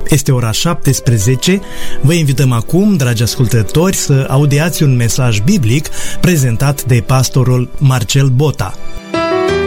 Este ora 17. Vă invităm acum, dragi ascultători, să audiați un mesaj biblic prezentat de pastorul Marcel Bota.